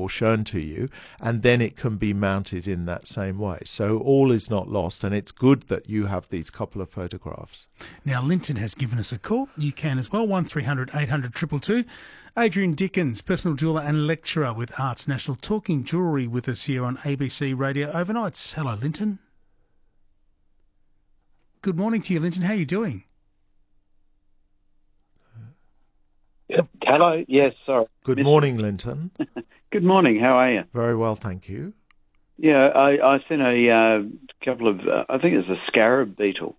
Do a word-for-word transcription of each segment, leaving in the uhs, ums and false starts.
or shown to you, and then it can be mounted in that same way. So all is not lost, and it's good that you have these couple of photographs. Now, Linton has given us a call. You can as well, one three hundred eight hundred two two two. Adrian Dickens, personal jeweller and lecturer with Arts National, talking jewellery with us here on A B C Radio Overnights. Hello, Linton. Good morning to you, Linton. How are you doing? Hello. Yes, sorry. Good morning, Linton. Good morning. How are you? Very well, thank you. Yeah, I, I sent a uh, couple of, uh, I think it's a scarab beetle.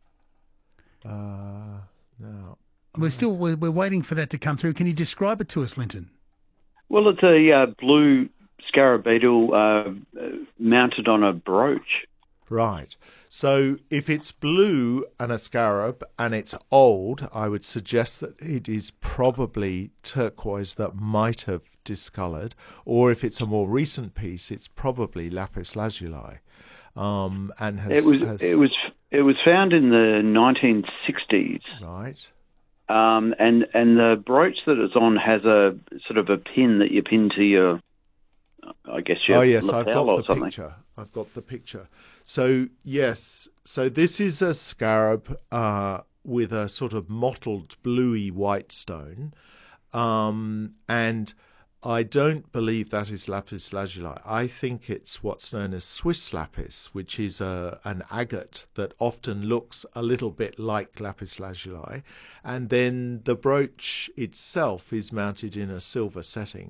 Uh, no. We're still we're, we're waiting for that to come through. Can you describe it to us, Linton? Well, it's a uh, blue scarab beetle uh, mounted on a brooch. Right. So if it's blue and a scarab and it's old, I would suggest that it is probably turquoise that might have discoloured, or if it's a more recent piece, it's probably lapis lazuli. Um, and has, it was has... it was it was found in the nineteen sixties. Right. Um, and and the brooch that it's on has a sort of a pin that you pin to your, I guess your oh yes, lapel I've got or the something. picture. I've got the picture. So yes, so this is a scarab uh, with a sort of mottled bluey white stone, um, and I don't believe that is lapis lazuli. I think it's what's known as Swiss lapis, which is a, an agate that often looks a little bit like lapis lazuli, and then the brooch itself is mounted in a silver setting.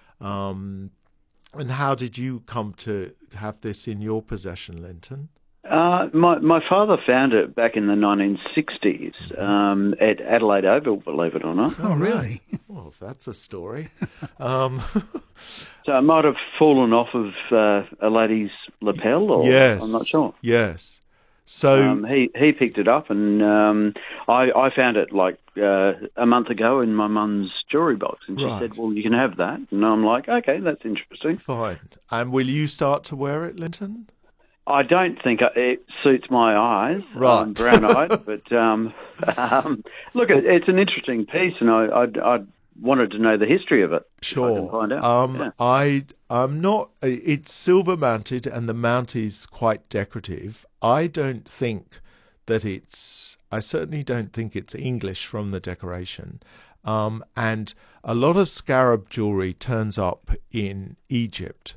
Um, And how did you come to have this in your possession, Linton? Uh, my my father found it back in the nineteen sixties um, at Adelaide Oval, believe it or not. Oh, really? Well, that's a story. um, So it might have fallen off of uh, a lady's lapel, or yes, I'm not sure. Yes. So um, he he picked it up, and um, I I found it like uh, a month ago in my mum's jewellery box, and she right. said, "Well, you can have that." And I'm like, "Okay, that's interesting." Fine. And will you start to wear it, Linton? I don't think it suits my eyes, right. um, brown-eyed, but um, um, look, it's an interesting piece, and I, I, I wanted to know the history of it. Sure. If I can find out. Um, yeah. I, I'm not. It's silver mounted, and the mount is quite decorative. I don't think that it's. I certainly don't think it's English from the decoration. Um, and a lot of scarab jewellery turns up in Egypt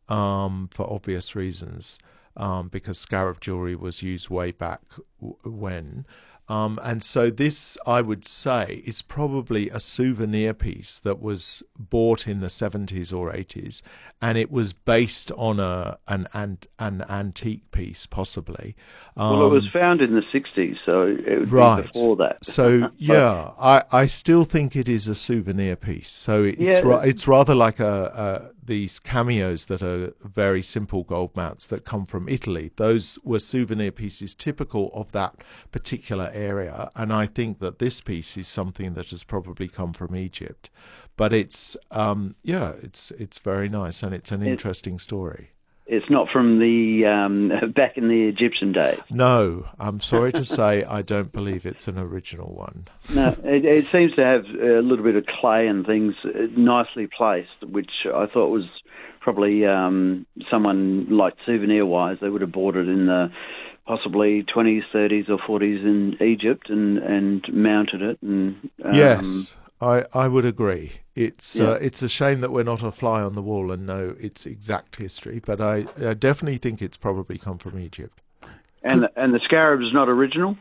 um, for obvious reasons. Um, because scarab jewellery was used way back w- when. Um, and so this, I would say, is probably a souvenir piece that was bought in the seventies or eighties, and it was based on a an an, an antique piece, possibly. Um, well, it was found in the sixties, so it would right. be before that. So, yeah, I, I still think it is a souvenir piece. So it's yeah. ra- it's rather like a, a these cameos that are very simple gold mounts that come from Italy. Those were souvenir pieces typical of that particular area, and I think that this piece is something that has probably come from Egypt. But it's um, yeah, it's it's very nice, and it's an it, interesting story. It's not from the um, back in the Egyptian days. No, I'm sorry to say I don't believe it's an original one. No, it, it seems to have a little bit of clay and things nicely placed, which I thought was probably um, someone, like souvenir-wise, they would have bought it in the possibly twenties, thirties or forties in Egypt and, and mounted it. And um, yes. I, I would agree. It's yeah. uh, it's a shame that we're not a fly on the wall and know its exact history, but I, I definitely think it's probably come from Egypt. And the, and the scarab is not original?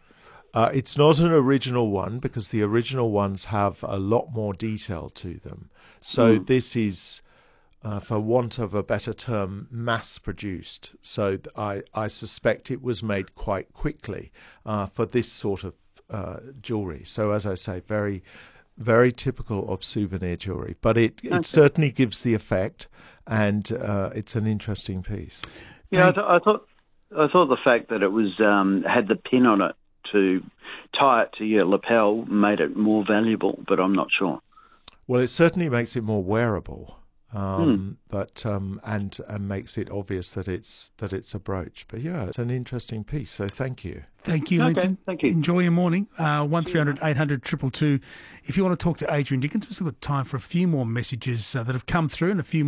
Uh, it's not an original one because the original ones have a lot more detail to them. So mm. this is, uh, for want of a better term, mass-produced. So th- I, I suspect it was made quite quickly uh, for this sort of uh, jewellery. So as I say, very... very typical of souvenir jewellery, but it, it okay. certainly gives the effect, and uh, it's an interesting piece. Yeah, I, th- I thought I thought the fact that it was um, had the pin on it to tie it to your lapel made it more valuable, but I'm not sure. Well, it certainly makes it more wearable, um, hmm. but um, and and makes it obvious that it's that it's a brooch. But yeah, it's an interesting piece. So thank you. Thank you, okay, Linton. Thank you. Enjoy your morning. Uh, one three hundred eight hundred two two two. If you want to talk to Adrian Dickens, we've still got time for a few more messages uh, that have come through and a few.